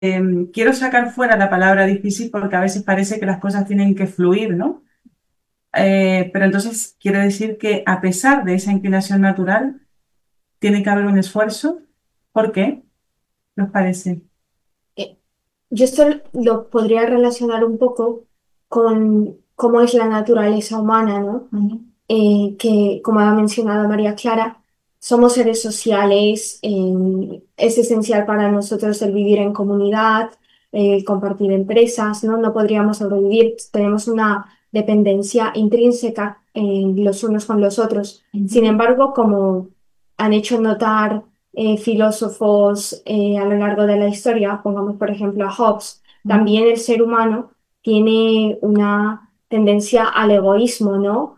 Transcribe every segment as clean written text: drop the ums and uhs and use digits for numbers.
quiero sacar fuera la palabra difícil porque a veces parece que las cosas tienen que fluir, ¿no? Pero entonces quiere decir que a pesar de esa inclinación natural, tiene que haber un esfuerzo. ¿Por qué? ¿Nos parece? Eh, Yo esto lo podría relacionar un poco con cómo es la naturaleza humana, ¿no? Ujú. Que, como ha mencionado María Clara, somos seres sociales, es esencial para nosotros el vivir en comunidad, compartir empresas, ¿no? No podríamos sobrevivir, tenemos una dependencia intrínseca los unos con los otros. Sin Ujú. embargo, como han hecho notar filósofos a lo largo de la historia, pongamos por ejemplo a Hobbes, Ujú. también el ser humano tiene una tendencia al egoísmo, ¿no?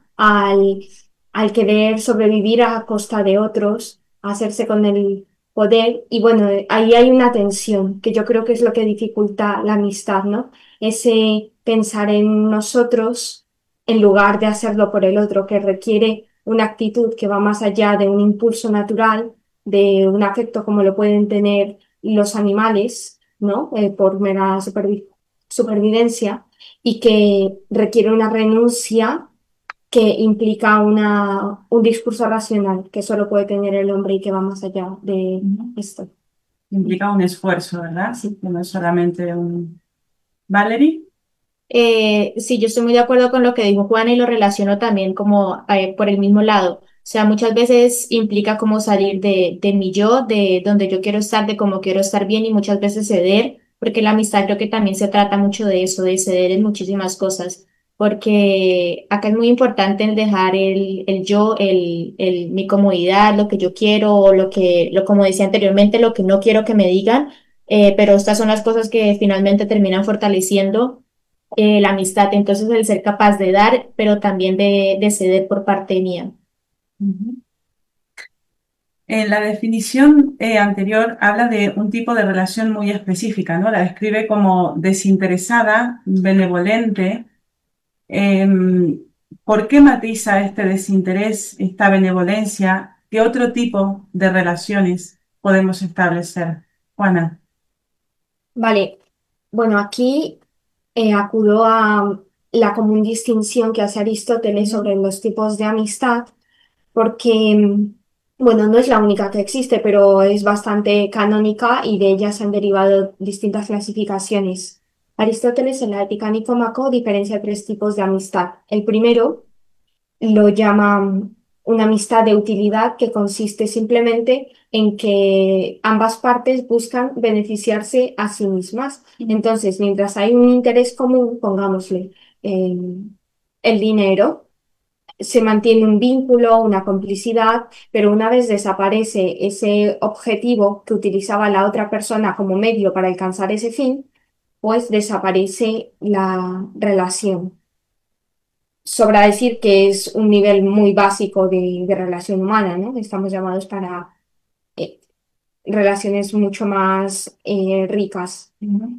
Al querer sobrevivir a costa de otros, a hacerse con el poder. Y bueno, ahí hay una tensión que yo creo que es lo que dificulta la amistad, ¿no? Ese pensar en nosotros en lugar de hacerlo por el otro, que requiere una actitud que va más allá de un impulso natural, de un afecto como lo pueden tener los animales, ¿no? Por mera supervivencia y que requiere una renuncia que implica un discurso racional que solo puede tener el hombre y que va más allá de Ujú. esto. Implica un esfuerzo, ¿verdad? Sí. Que no es solamente un... ¿Valerie? Sí, yo estoy muy de acuerdo con lo que dijo Juana y lo relaciono también como por el mismo lado. O sea, muchas veces implica como salir de mi yo, de donde yo quiero estar, de cómo quiero estar bien y muchas veces ceder, porque la amistad creo que también se trata mucho de eso, de ceder en muchísimas cosas, porque acá es muy importante el dejar el yo, mi comodidad, lo que yo quiero, o como decía anteriormente, lo que no quiero que me digan, pero estas son las cosas que finalmente terminan fortaleciendo la amistad. Entonces, el ser capaz de dar, pero también de ceder por parte mía. Ujú. En la definición anterior habla de un tipo de relación muy específica, ¿no? La describe como desinteresada, benevolente. Em, ¿Por qué matiza este desinterés, esta benevolencia? ¿Qué otro tipo de relaciones podemos establecer? Juana. Vale, bueno, aquí acudo a la común distinción que hace Aristóteles Ujú. sobre los tipos de amistad, porque, bueno, no es la única que existe, pero es bastante canónica y de ella se han derivado distintas clasificaciones. Aristóteles en la Ética Nicómaco diferencia tres tipos de amistad. El primero lo llaman una amistad de utilidad que consiste simplemente en que ambas partes buscan beneficiarse a sí mismas. Entonces, mientras hay un interés común, pongámosle eh, el dinero, se mantiene un vínculo, una complicidad, pero una vez desaparece ese objetivo que utilizaba la otra persona como medio para alcanzar ese fin, pues desaparece la relación. Sobra decir que es un nivel muy básico de relación humana, ¿no? Estamos llamados para eh, relaciones mucho más ricas. Ujú.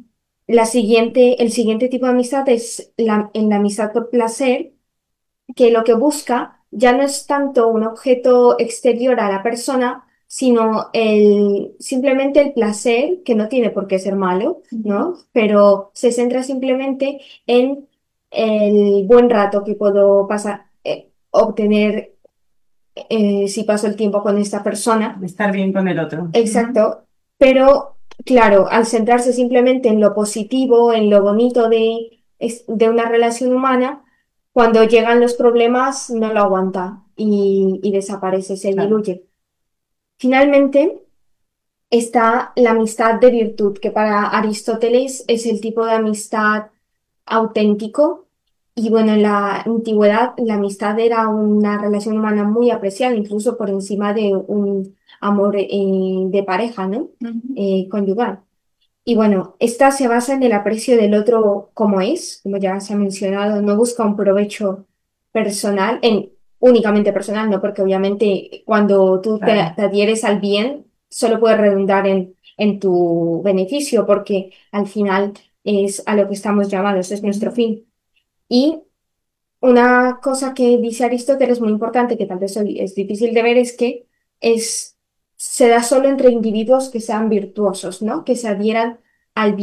El siguiente tipo de amistad es en la amistad por placer, que lo que busca ya no es tanto un objeto exterior a la persona, sino simplemente el placer, que no tiene por qué ser malo, Ujú. ¿no? Pero se centra simplemente en el buen rato que puedo pasar, obtener si paso el tiempo con esta persona. Estar bien con el otro. Ujú. Exacto. Pero, claro, al centrarse simplemente en lo positivo, en lo bonito de una relación humana, cuando llegan los problemas no lo aguanta y desaparece, se Claro. diluye. Finalmente, está la amistad de virtud, que para Aristóteles es el tipo de amistad auténtico. Y bueno, en la antigüedad la amistad era una relación humana muy apreciada, incluso por encima de un amor de pareja, ¿no? Ujú. Conyugal. Y bueno, esta se basa en el aprecio del otro como es, como ya se ha mencionado, no busca un provecho personal, únicamente personal, no, porque obviamente cuando tú Claro. te adhieres al bien, solo puede redundar en tu beneficio, porque al final es a lo que estamos llamados, es nuestro Ujú. fin. Y una cosa que dice Aristóteles muy importante, que tal vez hoy es difícil de ver, es que es, se da solo entre individuos que sean virtuosos, ¿no? Que se adhieran al